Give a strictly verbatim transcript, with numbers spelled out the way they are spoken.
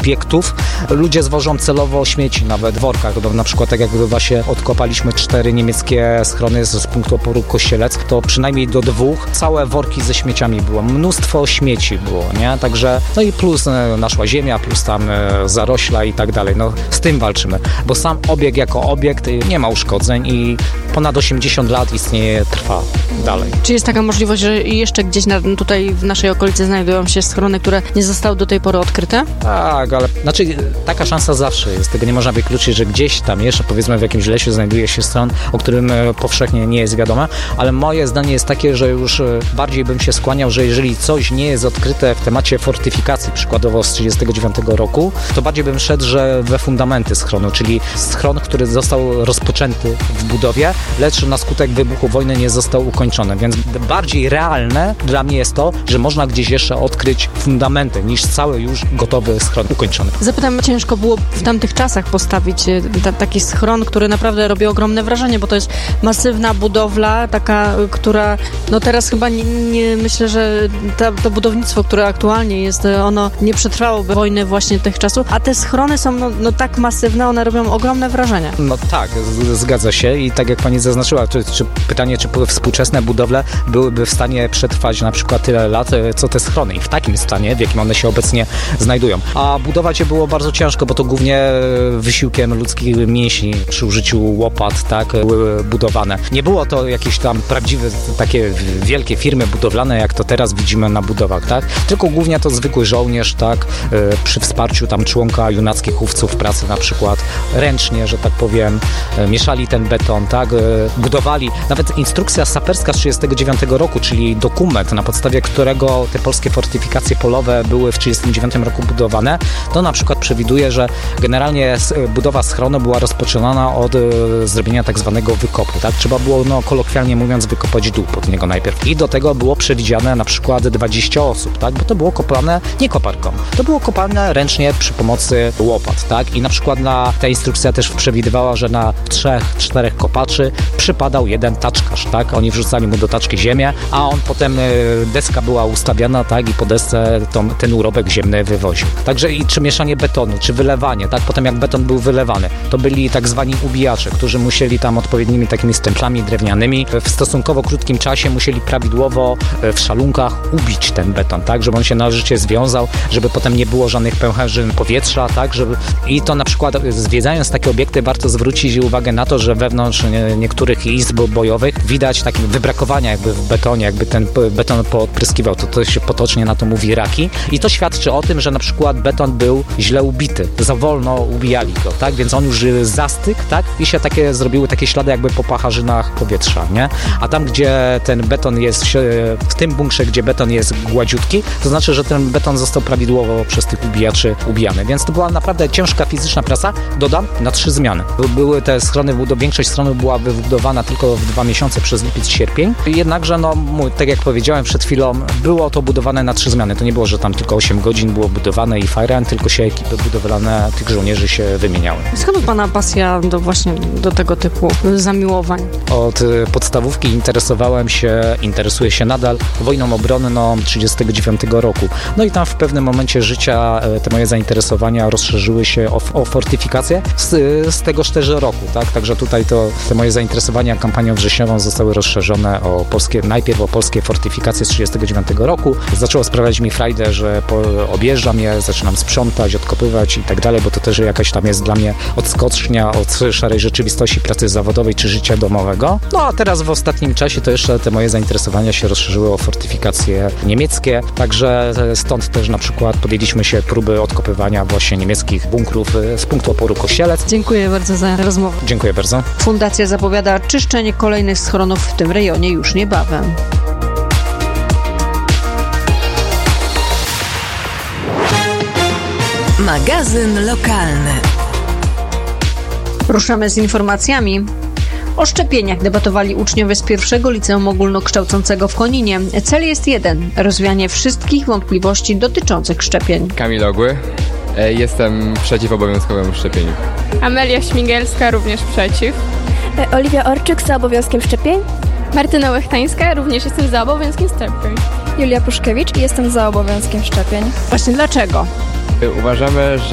obiektów ludzie zwożą celowo śmieci, nawet w workach. To na przykład tak jak właśnie odkopaliśmy cztery niemieckie schrony z punktu oporu Kościelec, to przynajmniej do dwóch całe worki ze śmieciami było. Mnóstwo śmieci było, nie? Także, no i plus e, naszła ziemia, plus tam e, zarośla i tak dalej. No z tym walczymy, bo sam obiekt jako obiekt e, nie ma uszkodzeń i ponad osiemdziesiąt lat istnieje, trwa dalej. Czy jest taka możliwość, że jeszcze gdzieś na, tutaj w naszej okolicy znajdują się schrony, które nie zostały do tej pory odkryte? Tak, ale znaczy taka szansa zawsze jest. Tego nie można wykluczyć, że gdzieś tam jeszcze powiedzmy w jakimś lesie znajduje się schron, o którym e, powszechnie nie jest wiadomo, ale moje zdanie jest takie, że już e, bardziej bym się skłaniał, że jeżeli coś nie jest odkryte w temacie fortyfikacji, przykładowo z trzydziestego dziewiątego roku, to bardziej bym szedł, że we fundamenty schronu, czyli schron, który został rozpoczęty w budowie, lecz na skutek wybuchu wojny nie został ukończony, więc bardziej realne dla mnie jest to, że można gdzieś jeszcze odkryć fundamenty niż cały już gotowy schron ukończony. Zapytam, ciężko było w tamtych czasach postawić ta, taki schron, który naprawdę robi ogromne wrażenie, bo to jest masywna budowla, taka, która no teraz chyba nie, nie myślę, że ta, to budownictwo, które aktualnie jest, ono nie przetrwałoby wojny właśnie tych czasów, a te schrony są no, no tak masywne, one robią ogromne wrażenie. No tak, z, zgadza się i tak jak pani zaznaczyła, czy, czy pytanie, czy współczesne budowle byłyby w stanie przetrwać na przykład tyle lat, co te schrony i w takim stanie, w jakim one się obecnie znajdują. A budować je było bardzo ciężko, bo to głównie wysiłkiem ludzkich mięśni przy użyciu łopat, tak, były budowane. Nie było to jakieś tam prawdziwe, takie wielkie firmy budowlane, jak to teraz widzimy na budowach, tak, tylko głównie to zwykły żołnierz, tak, przy wsparciu tam członka junackich chówców pracy na przykład, ręcznie, że tak powiem, mieszali ten beton, tak, budowali. Nawet instrukcja saperska z trzydziestego dziewiątego roku, czyli dokument, na podstawie którego te polskie fortyfikacje polowe były w trzydziestym dziewiątym roku budowane, to na przykład przewiduje, że generalnie budowa schronu była rozpoczynana od e, zrobienia tak zwanego wykopu, tak? Trzeba było, no kolokwialnie mówiąc, wykopać dół pod niego najpierw. I do tego było przewidziane na przykład dwadzieścia osób, tak? Bo to było kopane nie koparką. To było kopane ręcznie przy pomocy łopat, tak? I na przykład na, ta instrukcja też przewidywała, że na trzech, czterech kopaczy przypadał jeden taczkarz, tak? Oni wrzucali mu do taczki ziemię, a on potem, e, deska była ustawiana, tak? I po desce tą, ten urobek ziemny wywoził. Także i czy mieszanie betonu, czy wylewanie, tak? Potem jak beton był wylewany, to byli tak zwani ubijacze, którzy musieli tam odpowiednimi takimi stęplami drewnianymi w stosunkowo krótkim czasie musieli prawidłowo w szalunkach ubić ten beton, tak? Żeby on się należycie związał, żeby potem nie było żadnych pęcherzyn powietrza, tak? Żeby... I to na przykład zwiedzając takie obiekty warto zwrócić uwagę na to, że wewnątrz niektórych izb bojowych widać takie wybrakowania jakby w betonie, jakby ten beton podpryskiwał, to, to się potocznie na to mówi raki i to świadczy o tym, że na przykład beton był źle ubity, za wolno ubijali go, tak, więc on już zastygł, tak, i się takie zrobiły takie ślady jakby po pacharzynach powietrza, nie, a tam, gdzie ten beton jest, w tym bunkrze, gdzie beton jest gładziutki, to znaczy, że ten beton został prawidłowo przez tych ubijaczy ubijany, więc to była naprawdę ciężka fizyczna praca, dodam, na trzy zmiany. Były te schrony, większość schronów była wybudowana tylko w dwa miesiące przez lipiec, sierpień, jednakże, no, tak jak powiedziałem przed chwilą, było to budowane na trzy zmiany, to nie było, że tam tylko osiem godzin było budowane i fajran, tylko się ekipy budowlane tych żołnierzy się wymieniały. Skąd pana pasja do właśnie do tego typu zamiłowań? Od podstawówki interesowałem się, interesuję się nadal wojną obronną trzydziestego dziewiątego roku. No i tam w pewnym momencie życia te moje zainteresowania rozszerzyły się o, o fortyfikację z, z tegoż też roku, tak? Także tutaj to te moje zainteresowania kampanią wrześniową zostały rozszerzone o polskie, najpierw o polskie fortyfikacje z trzydziestego dziewiątego roku. Zaczęło sprawiać mi frajdę, że po, objeżdżam je, zaczynam sprzątać, odkopywać i tak dalej, bo to też jakaś tam jest dla mnie odskocznia od szarej rzeczywistości pracy zawodowej czy życia domowego. No a teraz w ostatnim czasie to jeszcze te moje zainteresowania się rozszerzyły o fortyfikacje niemieckie, także stąd też na przykład podjęliśmy się próby odkopywania właśnie niemieckich bunkrów z punktu oporu Kościelec. Dziękuję bardzo za rozmowę. Dziękuję bardzo. Fundacja zapowiada czyszczenie kolejnych schronów w tym rejonie już niebawem. Magazyn lokalny. Ruszamy z informacjami. O szczepieniach debatowali uczniowie z pierwszego liceum ogólnokształcącego w Koninie. Cel jest jeden: rozwianie wszystkich wątpliwości dotyczących szczepień. Kamil Ogły. Jestem przeciw obowiązkowemu szczepieniu. Amelia Śmigielska, również przeciw. Oliwia Orczyk, za obowiązkiem szczepień. Martyna Łechtańska, również jestem za obowiązkiem szczepień. Julia Puszkiewicz, jestem za obowiązkiem szczepień. Właśnie dlaczego? Uważamy, że